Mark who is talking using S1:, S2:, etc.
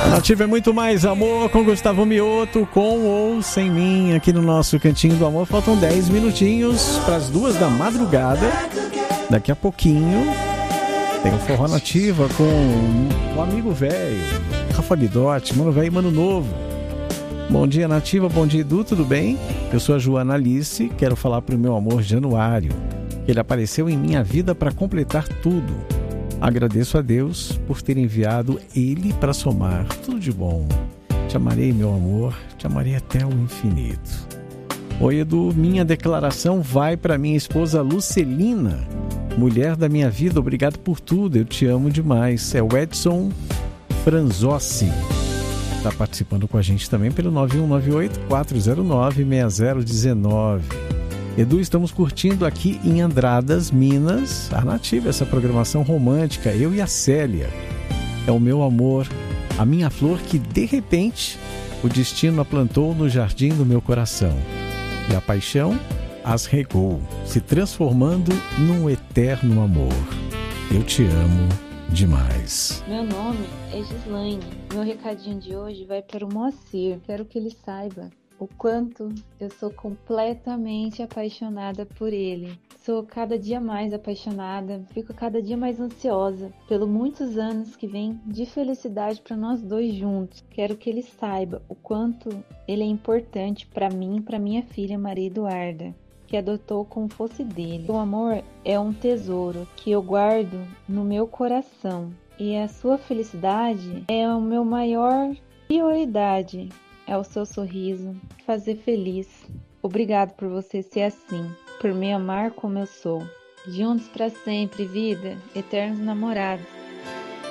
S1: Nativa é muito mais amor com Gustavo Mioto, com ou sem mim, aqui no nosso Cantinho do Amor. Faltam 10 minutinhos para as 2 da madrugada. Daqui a pouquinho tem o Forró Nativa com o amigo velho, Rafa Guidotti, mano velho e mano novo. Bom dia, Nativa, bom dia, Edu, tudo bem? Eu sou a Joana Alice, quero falar pro meu amor Januário. Ele apareceu em minha vida para completar tudo. Agradeço a Deus por ter enviado ele para somar tudo de bom. Te amarei, meu amor, te amarei até o infinito. Oi, Edu, minha declaração vai para minha esposa Lucelina, mulher da minha vida, obrigado por tudo, eu te amo demais. É o Edson Franzossi. Está participando com a gente também pelo 9198-409-6019. Edu, estamos curtindo aqui em Andradas, Minas, a Nativa, essa programação romântica, eu e a Célia. É o meu amor, a minha flor que, de repente, o destino a plantou no jardim do meu coração. E a paixão as regou, se transformando num eterno amor. Eu te amo demais.
S2: Meu nome é Gislaine. Meu recadinho de hoje vai para o Moacir. Quero que ele saiba o quanto eu sou completamente apaixonada por ele. Sou cada dia mais apaixonada, fico cada dia mais ansiosa pelos muitos anos que vem de felicidade para nós dois juntos. Quero que ele saiba o quanto ele é importante para mim e para minha filha Maria Eduarda, que adotou como fosse dele. O amor é um tesouro que eu guardo no meu coração e a sua felicidade é o meu maior prioridade. É o seu sorriso, fazer feliz. Obrigado por você ser assim, por me amar como eu sou. Juntos para sempre, vida, eternos namorados.